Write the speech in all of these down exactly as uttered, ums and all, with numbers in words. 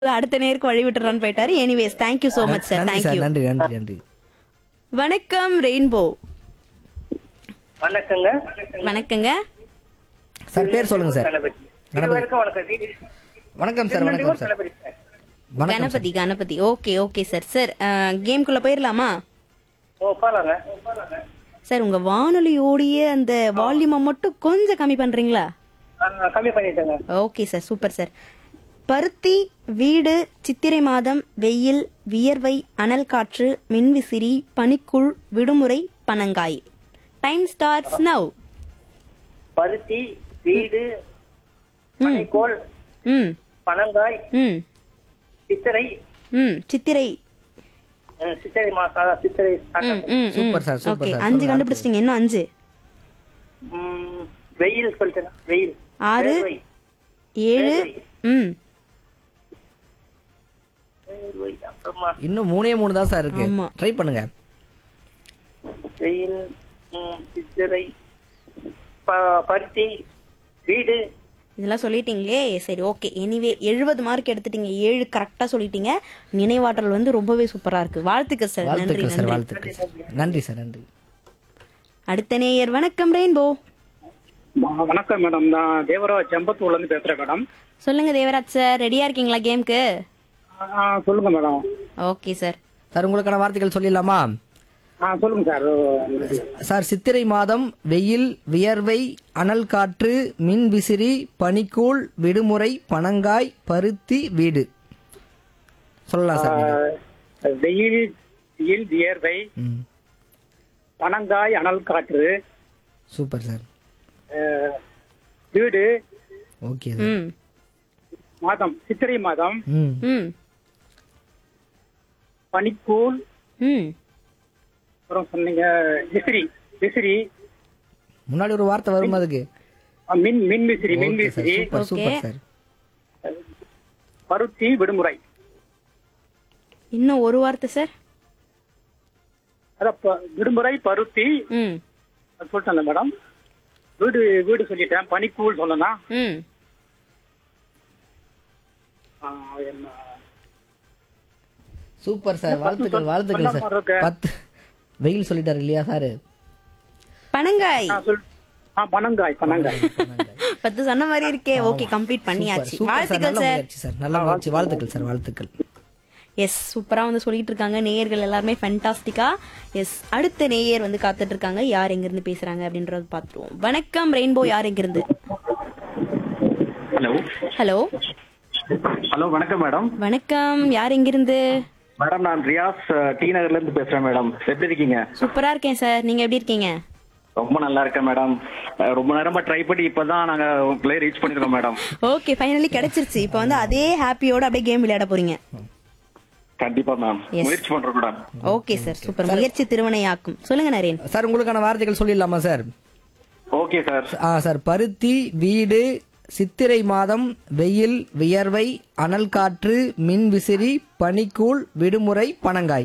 அடுத்த நேருக்கு வழி விட்டுறான்னு போயிட்டாரு. Anyways thank you so much sir. நன்றி சார் தேங்க்யூ. நன்றி நன்றி நன்றி வணக்கம் ரெயின்போ. வணக்கங்க. வணக்கங்க. சார் பேர் சொல்லுங்க சார். கணபதி. கணபதி. இருவருக்கும் வணக்கம். வணக்கம் சார் வணக்கம் சார் கணபதி சார். வணக்கம் sir. Ganapathi Ganapathi okay okay sir. Sir கேம்குள்ள போயிடலாமா? ஓ பாருங்க. சார் உங்க வானொலியோடைய அந்த வால்யூமை மட்டும் கொஞ்சம் கம்மி பண்றீங்களா? கம்மி பண்ணிட்டேங்க. Okay sir super sir. பருத்தி, வீடு, சித்திரை மாதம், வெயில், வியர்வை, அனல் காற்று, மின்விசிறி, பனிக்குள், விடுமுறை, பனங்காய். Time starts now. பருத்தி, வீடு, பனைக்கோல், ம் பனங்காய், ம் சித்திரை, ம் சித்திரை. அஹ், சித்திரை மாசம் சித்திரை ம் ம் super sir, super okay sir. அஞ்சு சொல்லுங்க. கண்டுபிடிச்சிட்டீங்க. இன்னும் அஞ்சு. ம், வெயில் சொல்லிட்டேன். வெயில். ஆறு, வேர்வை. ஏழு. ம் வேர்வை. அப்புறமா இன்னும் மூணே மூணு தான் சார் இருக்கு. ஆமா. ட்ரை பண்ணுங்க. வெயில், ம், சித்திரை, ப- பருத்தி, வீடு. இதெல்லாம் சொல்லிட்டீங்களே. சரி ஓகே. எனிவே எழுபது மார்க் எடுத்துட்டீங்க. ஏழு கரெக்டா சொல்லிட்டீங்க. நினைவாற்றல் வந்து ரொம்பவே சூப்பரா இருக்கு. வாழ்த்துக்கள் சார். நன்றி வாழ்த்துக்கள் சார் நன்றி. வாழ்த்துக்கள் சார். நன்றி சார் நன்றி அடுத்த நேயர் வணக்கம் ரெயின்போ. வ- வணக்கம் மேடம். நான் தேவராஜ் செம்பத்தூர்ல இருந்து பேசுறேன் மேடம். சொல்லுங்க தேவராஜ் சார், ரெடியா இருக்கீங்களா கேம்க்கு? ஆ, சொல்லுங்க மேடம். Okay sir. சார் உங்களுக்கான வார்த்தைகள் சொல்லிடலாமா? ஆ, சொல்லுங்க சார். சார் சித்திரை மாதம், வெயில், வியர்வை, அனல் காற்று, மின் விசிறி, பனிக்கூழ், விடுமுறை, பனங்காய், பருத்தி, வீடு. சொல்லலாம் சார் நீங்க. வெயில், வெயில், வியர்வை, ம், பனங்காய், அனல் காற்று, சூப்பர் சார். அஹ், வீடு, ஓகே சார். ம் மாதம் சித்திரை மாதம், ம் ம் பனிக்கூழ், ம் அப்புறம் சொன்னீங்க விசிறி, விசிறி, முன்னாடி ஒரு வார்த்தை வரும் அதுக்கு. அஹ், மின் மின் விசிறி, மின் ஓகே சார், விசிறி, சூப்பர் சூப்பர் ஓகே. சார். பருத்தி, விடுமுறை. இன்னும் ஒரு வார்த்தை சார். அதான் ப- விடுமுறை, பருத்தி ம் அது சொல்லிட்டேன் மேடம். வீடு வீடு சொல்லிட்டேன். பனிக்கூழ் சொல்லலாம். ம் ஆ, என்ன சூப்பர் சார். வாழ்த்துக்கள் வாழ்த்துக்கள் பண்ண சார். இருக்கேன். பத்து வெயில் சொல்லிட்டாரு இல்லையா சார்? பனங்காய். ஆ, சொல் ஆ, பனங்காய் பனங்காய். பத்து சொன்ன மாதிரி இருக்கே. ஓகே கம்ப்ளீட் பண்ணியாச்சு. Super sir. வாழ்த்துக்கள் நல்ல சார். முயற்சி சார். நல்ல முயற்சி. வாழ்த்துக்கள் சார். வாழ்த்துக்கள். எஸ் சூப்பரா வந்து சொல்லிட்டு இருக்காங்க நேயர்கள் எல்லாருமே ஃபேண்டாஸ்டிக்கா. எஸ் அடுத்த நேயர் வந்து காத்துட்டு இருக்காங்க. யார் எங்க இருந்து பேசுறாங்க அப்படின்றத பாத்துருவோம். வணக்கம் ரெயின்போ. யார் எங்க இருந்து? ஹலோ ஹலோ ஹலோ வணக்கம் மேடம். வணக்கம். யார் எங்க இருந்து? மேடம் நான் ரியாஸ் அஹ், டி நகர்ல இருந்து பேசுறேன் மேடம். எப்படி இருக்கீங்க? சூப்பரா இருக்கேன் சார். நீங்க எப்படி இருக்கீங்க? ரொம்ப நல்லா இருக்கேன் மேடம். அஹ், ரொம்ப நேரமா ட்ரை பண்ணி இப்பதான் நாங்க உங்களை ரீச் பண்ணிருக்கோம் மேடம். ஓகே ஃபைனலி கிடைச்சிருச்சு. இப்போ வந்து அதே ஹாப்பியோட அப்படியே கேம் விளையாட போறீங்க. கண்டிப்பா மேம். Yes. முயற்சி பண்றோம் மேடம். Okay sir super. முயற்சி திருவினையாக்கும். சொல்லுங்க நரேன். சார் உங்களுக்கான வார்த்தைகள் சொல்லிடலாமா சார்? Okay sir. ஆ சார். பருத்தி, வீடு, சித்திரை மாதம், வெயில், வியர்வை, அனல் காற்று, மின் விசிறி, பனிக்கூழ், விடுமுறை, பனங்காய்.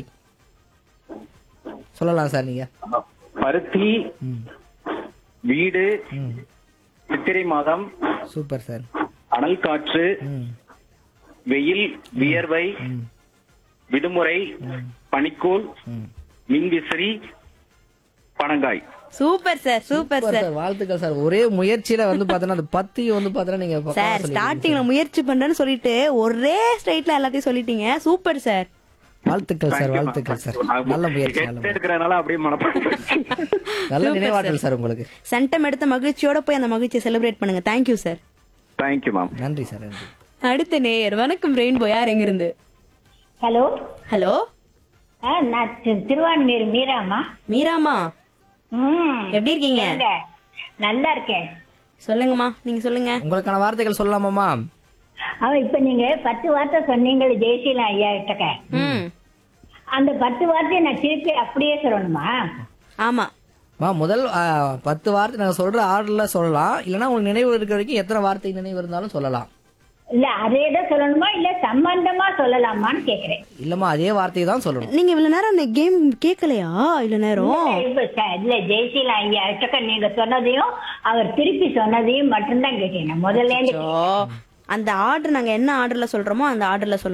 சொல்லலாம் சார் நீங்க. பருத்தி, ம், வீடு, ம், சித்திரை மாதம், சூப்பர் சார். அனல் காற்று, ம், வெயில், வியர்வை, ம், விடுமுறை, பனிக்கூழ், ம். மின்விசிறி, பனங்காய். Super sir super super sir. Sir. வாழ்த்துக்கள் சார். ஒரே முயற்சியில வந்து பாத்தீங்கன்னா அது பத்தியும் வந்து பாத்தீங்கன்னா நீங்க பக்காவா சார் சொல்லிருக்கீங்க. ஸ்டார்டிங்ல முயற்சி பண்றேன்னு சொல்லிட்டு ஒரே ஸ்ட்ரைட்ல எல்லாத்தையும் சொல்லிட்டீங்க. Super sir. வாழ்த்துக்கள் சார். வாழ்த்துக்கள் சார். நல்ல முயற்சி. நல்ல முயற்சி. எடுக்கிறதுனால அப்படியே மனப்பாடம். நல்ல நினைவாற்றல் சார் உங்களுக்கு. சென்டம் எடுத்த மகிழ்ச்சியோட போய் அந்த மகிழ்ச்சியை செலிப்ரேட் பண்ணுங்க. Thank you sir. Thank you ma'am. நன்றி சார். நன்றி. அடுத்த நேயர் வணக்கம் ரெயின்போ. யார் எங்க இருந்து? ஹலோ ஹலோ ஆ, நான் தி- திருவான்மியூர் மீராமா. மீராமா ம் எப்படி இருக்கீங்க? எங்க? நல்லா இருக்கேன். சொல்லுங்கம்மா நீங்க சொல்லுங்க. உங்களுக்கான வார்த்தைகள் சொல்லலாமாமா? அவன் இப்ப நீங்க பத்து வார்த்தை சொன்னீங்க ஜெயசீலா ஐயா கிட்டக்க. ம் அந்த பத்து வார்த்தையை நான் திருப்பி அப்படியே சொல்லணுமா? ஆமா. மா முதல் ஆ, பத்து வார்த்தை நாங்க சொல்ற ஆர்டர்ல சொல்லலாம். இல்லைன்னா உங்களுக்கு நினைவு இருக்கிற வரைக்கும் எத்தனை வார்த்தை நினைவு இருந்தாலும் சொல்லலாம். இல்ல அதே தான் சொல்லணுமா இல்ல சம்பந்தமா சொல்லலாமான்னு கேக்குறேன். இல்லம்மா அதே வார்த்தையை தான் சொல்லணும். நீங்க இவ்வளவு நேரம் அந்த கேம் கேட்கலையா? இவ்வளவு நேரம் இப்ப ச- இல்ல ஜெயசீலா ஐயா கிட்டக்க நீங்க சொன்னதையும் அவர் திருப்பி சொன்னதையும் மட்டும்தான் கேட்டேன். நான் முதல்ல இருந்து அந்த ஆர்டர் நாங்க என்ன ஆர்டர்ல சொல்றோமோ அந்த ஆர்டர்ல சொல்லுங்க.